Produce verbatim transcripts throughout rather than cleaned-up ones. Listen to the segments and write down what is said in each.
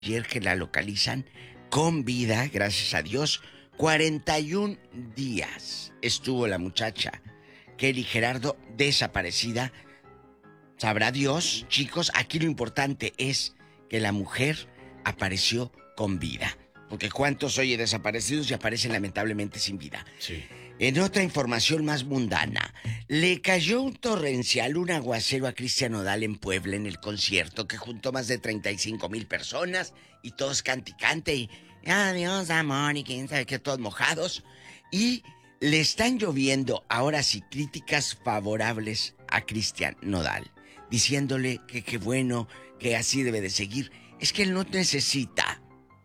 ayer que la localizan con vida, gracias a Dios. cuarenta y un días estuvo la muchacha Kelly Gerardo desaparecida. Sabrá Dios, chicos, aquí lo importante es que la mujer apareció con vida. Porque cuántos, oye, desaparecidos y aparecen lamentablemente sin vida. Sí. En otra información más mundana, le cayó un torrencial, un aguacero a Cristian Nodal en Puebla en el concierto que juntó más de treinta y cinco mil personas y todos canticante y adiós amor y quién sabe qué, todos mojados. Y le están lloviendo ahora sí críticas favorables a Cristian Nodal, diciéndole que qué bueno, que así debe de seguir. Es que él no necesita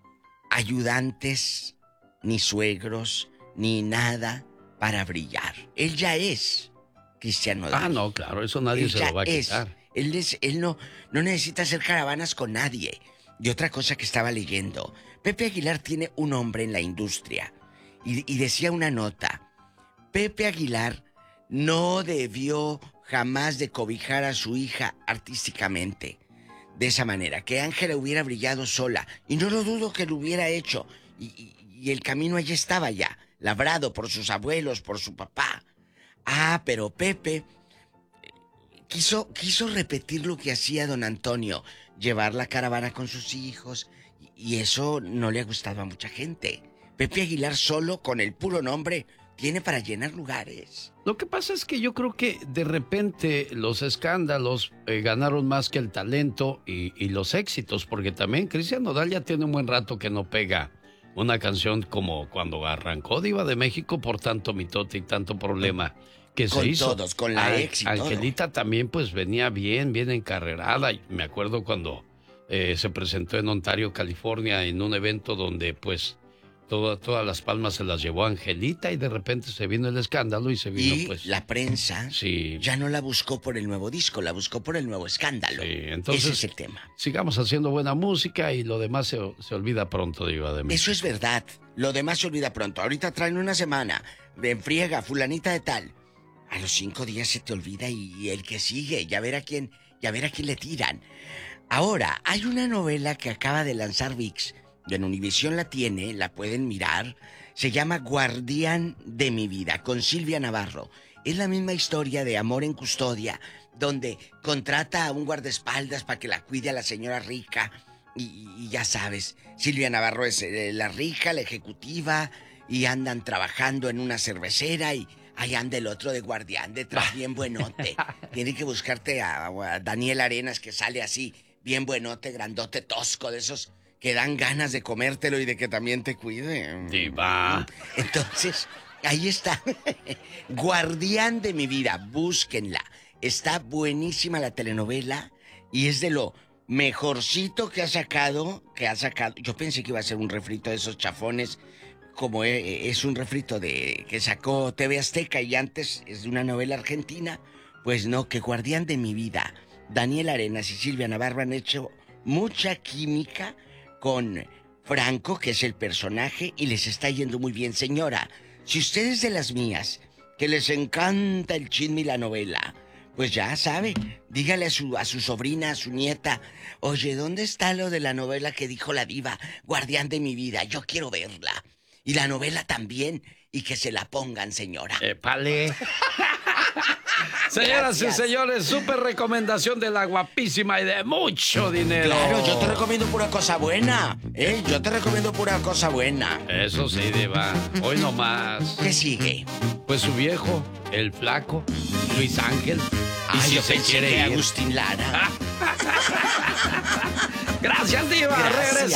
ayudantes, ni suegros, ni nada para brillar. Él ya es Cristian Nodal. Ah, no, claro, eso nadie él se lo va a es. quitar. Él, es, él no, no necesita hacer caravanas con nadie. Y otra cosa que estaba leyendo, Pepe Aguilar tiene un hombre en la industria. Y, y decía una nota, Pepe Aguilar no debió jamás de cobijar a su hija artísticamente. De esa manera, que Ángela hubiera brillado sola. Y no lo dudo que lo hubiera hecho. Y, y, y el camino allí estaba ya, labrado por sus abuelos, por su papá. Ah, pero Pepe quiso, quiso repetir lo que hacía don Antonio, llevar la caravana con sus hijos, y eso no le ha gustado a mucha gente. Pepe Aguilar solo, con el puro nombre, tiene para llenar lugares. Lo que pasa es que yo creo que de repente los escándalos eh, ganaron más que el talento y, y los éxitos, porque también Cristian Nodal ya tiene un buen rato que no pega una canción como cuando arrancó Diva de México por tanto mitote y tanto problema que con se hizo. Con todos, con la An- ex y Angelita todo. también pues venía bien, bien encarrerada. Y me acuerdo cuando eh, se presentó en Ontario, California, en un evento donde pues Toda, todas las palmas se las llevó Angelita y de repente se vino el escándalo y se vino y pues... la prensa sí. ya no la buscó por el nuevo disco, la buscó por el nuevo escándalo. Sí, entonces, ese es el tema. Sigamos haciendo buena música y lo demás se, se olvida pronto, Diva de México. Eso es verdad, lo demás se olvida pronto. Ahorita traen una semana, de friega, fulanita de tal. A los cinco días se te olvida y el que sigue, ya ver a quién, ya ver a quién le tiran. Ahora, hay una novela que acaba de lanzar ViX, en Univisión la tiene, la pueden mirar. Se llama Guardián de mi vida, con Silvia Navarro. Es la misma historia de amor en custodia, donde contrata a un guardaespaldas para que la cuide a la señora rica. Y, y ya sabes, Silvia Navarro es eh, la rica, la ejecutiva, y andan trabajando en una cervecera y ahí anda el otro de guardián detrás, bien buenote. Tiene que buscarte a, a Daniel Arenas, que sale así, bien buenote, grandote, tosco, de esos que dan ganas de comértelo y de que también te cuide. Diva. Entonces, ahí está. Guardián de mi vida, búsquenla. Está buenísima la telenovela y es de lo mejorcito que ha sacado, que ha sacado. Yo pensé que iba a ser un refrito de esos chafones, como es un refrito de que sacó T V Azteca y antes es de una novela argentina. Pues no, que Guardián de mi vida. Daniel Arenas y Silvia Navarro han hecho mucha química con Franco, que es el personaje, y les está yendo muy bien. Señora, si usted es de las mías, que les encanta el chisme y la novela, pues ya sabe, dígale a su, a su sobrina, a su nieta, oye, ¿dónde está lo de la novela que dijo la diva, Guardián de mi vida? Yo quiero verla. Y la novela también, y que se la pongan, señora. ¡Épale! Señoras y señores, súper recomendación de la guapísima y de mucho dinero. Claro, yo te recomiendo pura cosa buena, ¿eh? Yo te recomiendo pura cosa buena. Eso sí, Diva. Hoy no más. ¿Qué sigue? Pues su viejo, el flaco, Luis Ángel. Y Ay, si yo se pensé quiere que ir. Agustín Lara. Gracias, Diva. Gracias. Regresamos.